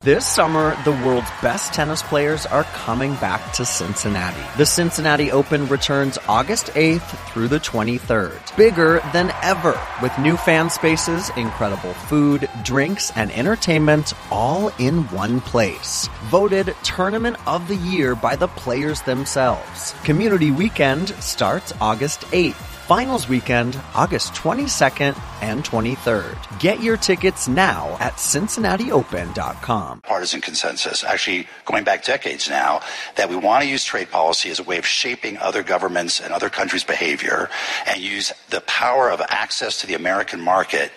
This summer, the world's best tennis players are coming back to Cincinnati. The Cincinnati Open returns August 8th through the 23rd. Bigger than ever, with new fan spaces, incredible food, drinks, and entertainment all in one place. Voted Tournament of the Year by the players themselves. Community Weekend starts August 8th. Finals weekend, August 22nd and 23rd. Get your tickets now at CincinnatiOpen.com. Partisan consensus, actually going back decades now, that we want to use trade policy as a way of shaping other governments and other countries' behavior and use the power of access to the American market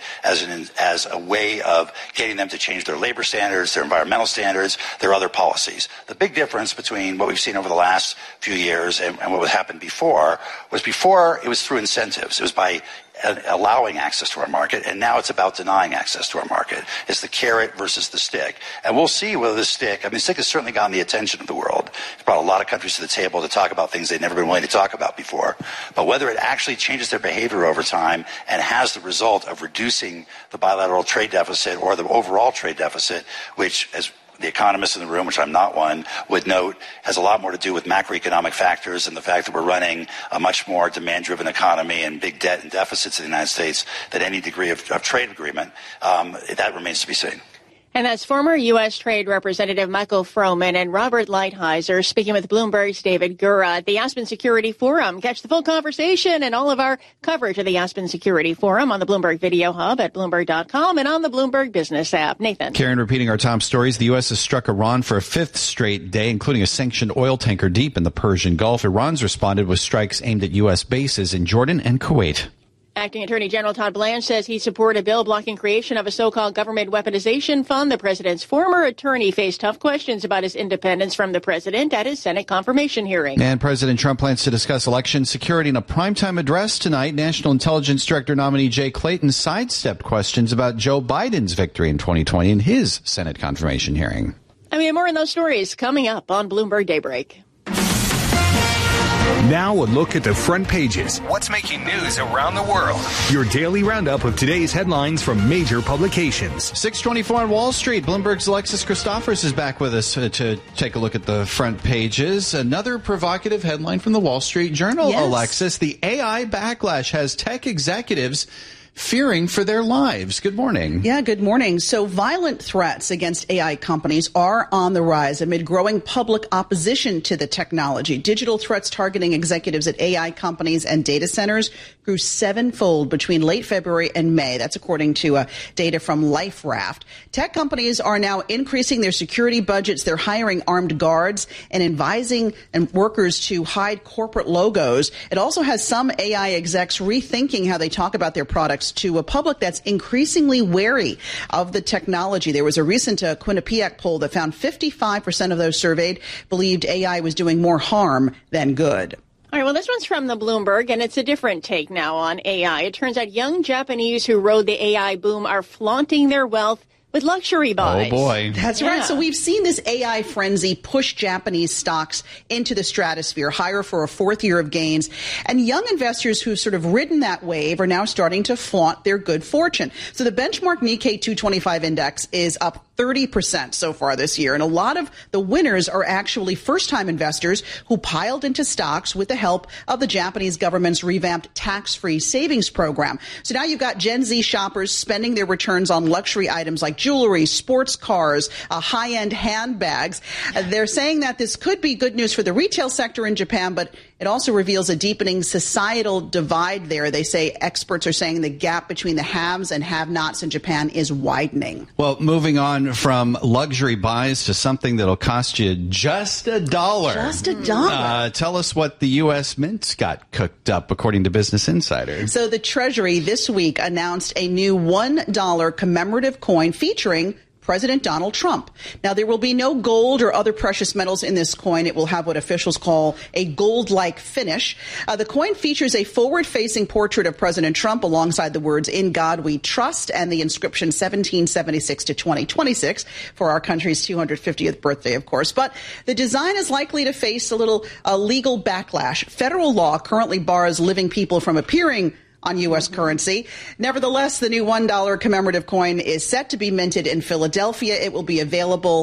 as a way of getting them to change their labor standards, their environmental standards, their other policies. The big difference between what we've seen over the last few years and what happened before it was through incentives. It was by allowing access to our market, and now it's about denying access to our market. It's the carrot versus the stick. And we'll see whether the stick has certainly gotten the attention of the world. It's brought a lot of countries to the table to talk about things they've never been willing to talk about before. But whether it actually changes their behavior over time and has the result of reducing the bilateral trade deficit or the overall trade deficit, which, as the economists in the room, which I'm not one, would note has a lot more to do with macroeconomic factors and the fact that we're running a much more demand-driven economy and big debt and deficits in the United States than any degree of trade agreement. That remains to be seen. And that's former U.S. Trade Representative Michael Froman and Robert Lighthizer speaking with Bloomberg's David Gura at the Aspen Security Forum. Catch the full conversation and all of our coverage of the Aspen Security Forum on the Bloomberg Video Hub at Bloomberg.com and on the Bloomberg Business app. Nathan. Karen, repeating our top stories, the U.S. has struck Iran for a fifth straight day, including a sanctioned oil tanker deep in the Persian Gulf. Iran's responded with strikes aimed at U.S. bases in Jordan and Kuwait. Acting Attorney General Todd Blanche says he supported a bill blocking creation of a so-called government weaponization fund. The president's former attorney faced tough questions about his independence from the president at his Senate confirmation hearing. And President Trump plans to discuss election security in a primetime address tonight. National Intelligence Director nominee Jay Clayton sidestepped questions about Joe Biden's victory in 2020 in his Senate confirmation hearing. More on those stories coming up on Bloomberg Daybreak. Now a look at the front pages. What's making news around the world? Your daily roundup of today's headlines from major publications. 6:24 on Wall Street. Bloomberg's Alexis Christophers is back with us to take a look at the front pages. Another provocative headline from the Wall Street Journal, yes. Alexis. The AI backlash has tech executives fearing for their lives. Good morning. Yeah, good morning. So violent threats against AI companies are on the rise amid growing public opposition to the technology. Digital threats targeting executives at AI companies and data centers grew sevenfold between late February and May. That's according to data from LifeRaft. Tech companies are now increasing their security budgets. They're hiring armed guards and advising workers to hide corporate logos. It also has some AI execs rethinking how they talk about their products to a public that's increasingly wary of the technology. There was a recent Quinnipiac poll that found 55% of those surveyed believed AI was doing more harm than good. All right, well, this one's from the Bloomberg, and it's a different take now on AI. It turns out young Japanese who rode the AI boom are flaunting their wealth with luxury buys. Oh, boy. That's right. So we've seen this AI frenzy push Japanese stocks into the stratosphere, higher for a fourth year of gains. And young investors who've sort of ridden that wave are now starting to flaunt their good fortune. So the benchmark Nikkei 225 index is up 30% so far this year. And a lot of the winners are actually first-time investors who piled into stocks with the help of the Japanese government's revamped tax-free savings program. So now you've got Gen Z shoppers spending their returns on luxury items like jewelry, sports cars, high-end handbags. They're saying that this could be good news for the retail sector in Japan, but it also reveals a deepening societal divide there. They say experts are saying the gap between the haves and have-nots in Japan is widening. Well, moving on from luxury buys to something that'll cost you just $1. Just $1. Tell us what the U.S. Mint's got cooked up, according to Business Insider. So the Treasury this week announced a new $1 commemorative coin featuring President Donald Trump. Now, there will be no gold or other precious metals in this coin. It will have what officials call a gold-like finish. The coin features a forward-facing portrait of President Trump alongside the words, "In God We Trust," and the inscription 1776 to 2026 for our country's 250th birthday, of course. But the design is likely to face a little legal backlash. Federal law currently bars living people from appearing on U.S. currency. Nevertheless, the new $1 commemorative coin is set to be minted in Philadelphia. It will be available